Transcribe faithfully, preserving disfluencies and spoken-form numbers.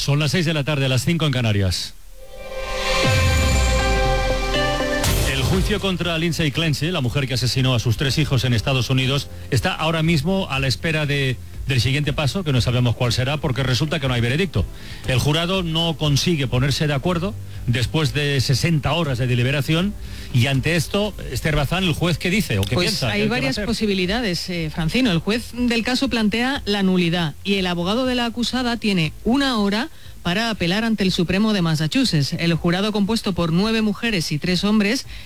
Son las seis de la tarde, a las cinco en Canarias. El juicio contra Lindsay Clancy, la mujer que asesinó a sus tres hijos en Estados Unidos, está ahora mismo a la espera de, del siguiente paso, que no sabemos cuál será, porque resulta que no hay veredicto. El jurado no consigue ponerse de acuerdo después de sesenta horas de deliberación, y ante esto, Esther Bazán, ¿el juez qué dice o qué pues piensa? Hay varias posibilidades, eh, Francino. El juez del caso plantea la nulidad y el abogado de la acusada tiene una hora para apelar ante el Supremo de Massachusetts. El jurado, compuesto por nueve mujeres y tres hombres,